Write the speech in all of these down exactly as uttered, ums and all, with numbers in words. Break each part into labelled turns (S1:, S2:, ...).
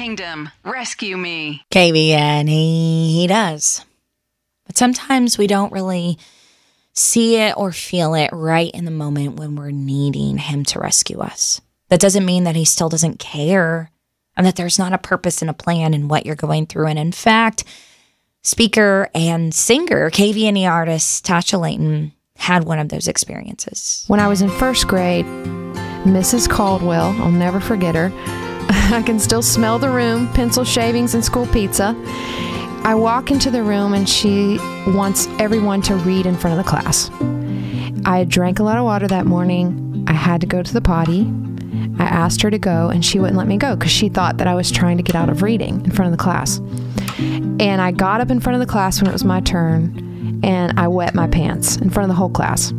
S1: kingdom, rescue me.
S2: K V N, he, he does. But sometimes we don't really see it or feel it right in the moment when we're needing him to rescue us. That doesn't mean that he still doesn't care and that there's not a purpose and a plan in what you're going through. And in fact, speaker and singer, K V N E artist Tasha Layton had one of those experiences.
S3: When I was in first grade, Missus Caldwell, I'll never forget her. I can still smell the room, pencil shavings and school pizza. I walk into the room and she wants everyone to read in front of the class. I had drank a lot of water that morning. I had to go to the potty. I asked her to go and she wouldn't let me go because she thought that I was trying to get out of reading in front of the class. And I got up in front of the class when it was my turn and I wet my pants in front of the whole class.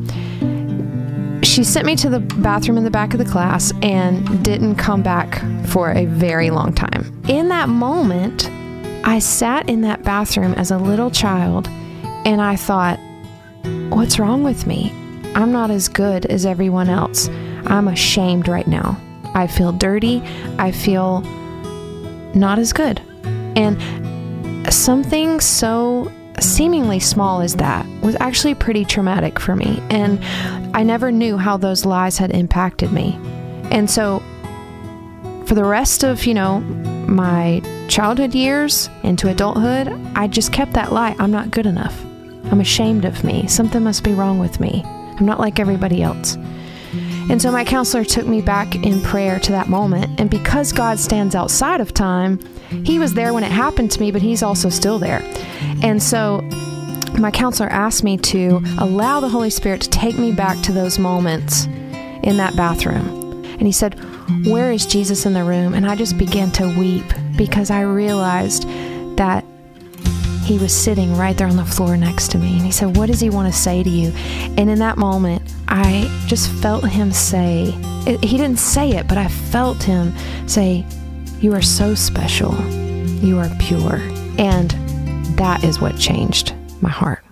S3: She sent me to the bathroom in the back of the class and didn't come back for a very long time. In that moment, I sat in that bathroom as a little child and I thought, what's wrong with me? I'm not as good as everyone else. I'm ashamed right now. I feel dirty. I feel not as good. And something so seemingly small as that was actually pretty traumatic for me. And I never knew how those lies had impacted me. And so for the rest of, you know, my childhood years into adulthood, I just kept that lie. I'm not good enough. I'm ashamed of me. Something must be wrong with me. I'm not like everybody else. And so my counselor took me back in prayer to that moment. And because God stands outside of time, he was there when it happened to me, but he's also still there. And so my counselor asked me to allow the Holy Spirit to take me back to those moments in that bathroom. And he said, where is Jesus in the room? And I just began to weep because I realized that he was sitting right there on the floor next to me. And he said, what does he want to say to you? And in that moment, I just felt him say, it, he didn't say it, but I felt him say, you are so special. You are pure. And that is what changed my heart.